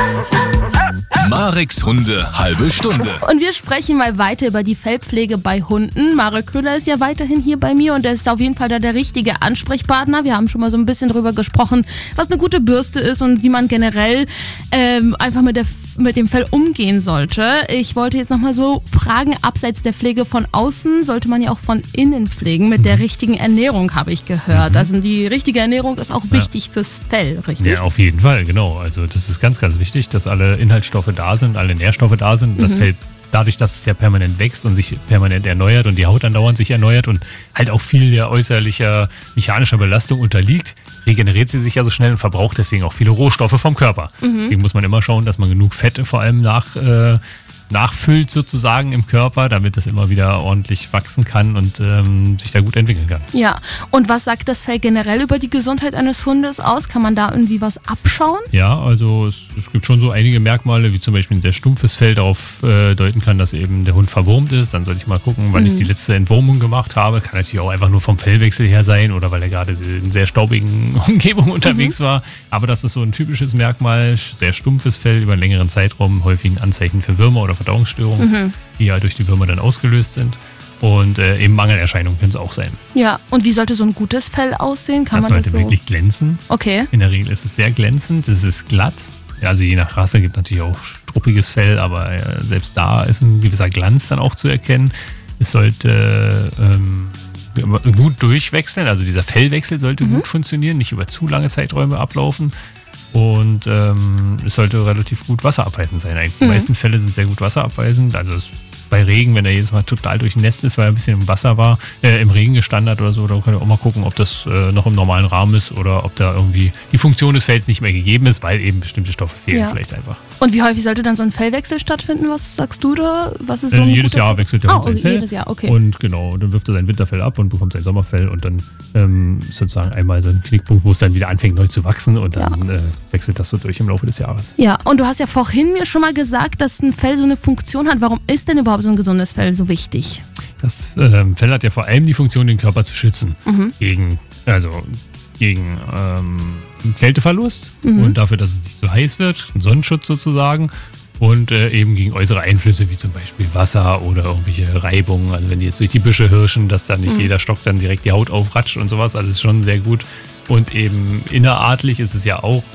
Mareks Hunde halbe Stunde. Und wir sprechen mal weiter über die Fellpflege bei Hunden. Marek Köhler ist ja weiterhin hier bei mir und er ist auf jeden Fall da der richtige Ansprechpartner. Wir haben schon mal so ein bisschen drüber gesprochen, was eine gute Bürste ist und wie man generell einfach mit dem Fell umgehen sollte. Ich wollte jetzt nochmal so fragen, abseits der Pflege von außen sollte man ja auch von innen pflegen mit der richtigen Ernährung, habe ich gehört. Also die richtige Ernährung ist auch wichtig fürs Fell, richtig? Ja, auf jeden Fall, genau. Also das ist ganz, ganz wichtig, dass alle Inhaltsstoffe da sind, alle Nährstoffe da sind. Das Fell, dadurch, dass es ja permanent wächst und sich permanent erneuert und die Haut andauernd sich erneuert und halt auch viel der äußerlicher mechanischer Belastung unterliegt, regeneriert sie sich ja so schnell und verbraucht deswegen auch viele Rohstoffe vom Körper. Deswegen muss man immer schauen, dass man genug Fette vor allem nachfüllt sozusagen im Körper, damit das immer wieder ordentlich wachsen kann und sich da gut entwickeln kann. Ja, und was sagt das Fell generell über die Gesundheit eines Hundes aus? Kann man da irgendwie was abschauen? Ja, also es gibt schon so einige Merkmale, wie zum Beispiel ein sehr stumpfes Fell darauf deuten kann, dass eben der Hund verwurmt ist. Dann sollte ich mal gucken, wann ich die letzte Entwurmung gemacht habe. Kann natürlich auch einfach nur vom Fellwechsel her sein oder weil er gerade in sehr staubigen Umgebung unterwegs war. Aber das ist so ein typisches Merkmal, sehr stumpfes Fell über einen längeren Zeitraum, häufig ein Anzeichen für Würmer oder Verdauungsstörungen, die ja durch die Würmer dann ausgelöst sind. Und eben Mangelerscheinungen können es auch sein. Ja, und wie sollte so ein gutes Fell aussehen? Das sollte wirklich glänzen. Okay. In der Regel ist es sehr glänzend, es ist glatt. Ja, also je nach Rasse gibt es natürlich auch struppiges Fell, aber selbst da ist ein gewisser Glanz dann auch zu erkennen. Es sollte gut durchwechseln, also dieser Fellwechsel sollte gut funktionieren, nicht über zu lange Zeiträume ablaufen. Und es sollte relativ gut wasserabweisend sein. Eigentlich die meisten Fälle sind sehr gut wasserabweisend. Also bei Regen, wenn er jedes Mal total durchnässt ist, weil er ein bisschen im Wasser war, im Regen gestanden hat oder so, da könnt ihr auch mal gucken, ob das noch im normalen Rahmen ist oder ob da irgendwie die Funktion des Fells nicht mehr gegeben ist, weil eben bestimmte Stoffe fehlen vielleicht einfach. Und wie häufig sollte dann so ein Fellwechsel stattfinden? Was sagst du da? Was ist so jedes Jahr wechselt der Hund sein Fell. Jedes Jahr, okay. Und genau, dann wirft er sein Winterfell ab und bekommt sein Sommerfell und dann sozusagen einmal so ein Knickpunkt, wo es dann wieder anfängt neu zu wachsen und dann wechselt das so durch im Laufe des Jahres. Ja, und du hast ja vorhin mir schon mal gesagt, dass ein Fell so eine Funktion hat. Warum ist denn überhaupt so ein gesundes Fell so wichtig? Das Fell hat ja vor allem die Funktion, den Körper zu schützen gegen Kälteverlust und dafür, dass es nicht so heiß wird, ein Sonnenschutz sozusagen und eben gegen äußere Einflüsse wie zum Beispiel Wasser oder irgendwelche Reibungen. Also wenn die jetzt durch die Büsche hirschen, dass dann nicht jeder Stock dann direkt die Haut aufratscht und sowas. Also ist schon sehr gut. Und eben innerartlich ist es ja auch,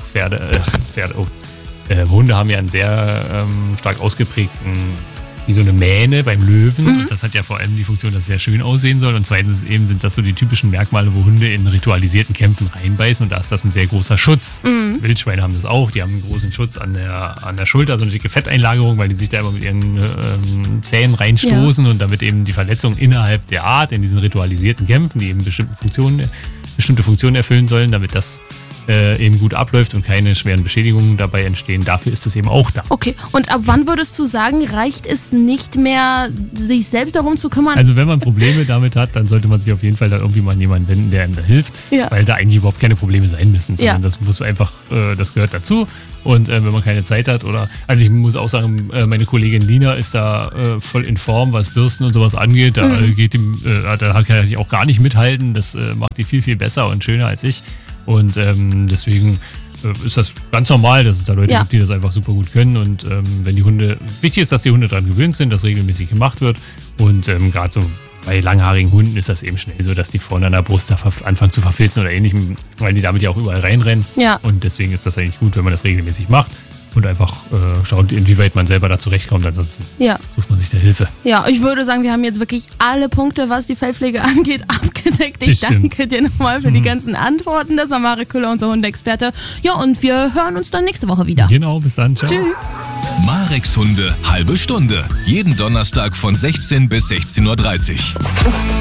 Hunde haben ja einen sehr stark ausgeprägten, wie so eine Mähne beim Löwen. Und das hat ja vor allem die Funktion, dass es sehr schön aussehen soll. Und zweitens eben sind das so die typischen Merkmale, wo Hunde in ritualisierten Kämpfen reinbeißen. Und da ist das ein sehr großer Schutz. Wildschweine haben das auch. Die haben einen großen Schutz an der Schulter, so eine dicke Fetteinlagerung, weil die sich da immer mit ihren Zähnen reinstoßen. Und damit eben die Verletzung innerhalb der Art in diesen ritualisierten Kämpfen, die eben bestimmte Funktionen erfüllen sollen, damit das eben gut abläuft und keine schweren Beschädigungen dabei entstehen. Dafür ist es eben auch da. Okay, und ab wann würdest du sagen, reicht es nicht mehr, sich selbst darum zu kümmern? Also wenn man Probleme damit hat, dann sollte man sich auf jeden Fall da irgendwie mal an jemanden wenden, der einem da hilft, weil da eigentlich überhaupt keine Probleme sein müssen, sondern das muss einfach, das gehört dazu. Und wenn man keine Zeit hat also ich muss auch sagen, meine Kollegin Lina ist da voll in Form, was Bürsten und sowas angeht. Da da kann ich auch gar nicht mithalten. Das macht die viel, viel besser und schöner als ich. Und deswegen ist das ganz normal, dass es da Leute gibt, die das einfach super gut können. Und wichtig ist, dass die Hunde daran gewöhnt sind, dass regelmäßig gemacht wird. Und gerade so bei langhaarigen Hunden ist das eben schnell so, dass die vorne an der Brust da anfangen zu verfilzen oder ähnlichem, weil die damit ja auch überall reinrennen. Ja. Und deswegen ist das eigentlich gut, wenn man das regelmäßig macht. Und einfach schaut, inwieweit man selber da zurechtkommt. Ansonsten sucht man sich da Hilfe. Ja, ich würde sagen, wir haben jetzt wirklich alle Punkte, was die Fellpflege angeht, abgedeckt. Ich danke dir nochmal für die ganzen Antworten. Das war Marek Köhler, unser Hundeexperte. Ja, und wir hören uns dann nächste Woche wieder. Genau, bis dann. Ciao. Tschüss. Mareks Hunde halbe Stunde. Jeden Donnerstag von 16 bis 16:30 Uhr.